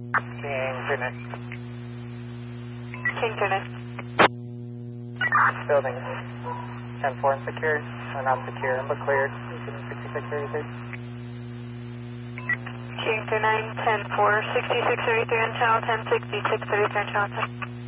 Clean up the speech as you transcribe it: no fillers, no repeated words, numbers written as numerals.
King 29. King 29. Building 10-4 and secure, or not secure, but cleared. 6633. King 29, 10-4, 6633 on channel 10, 6633 on channel 10.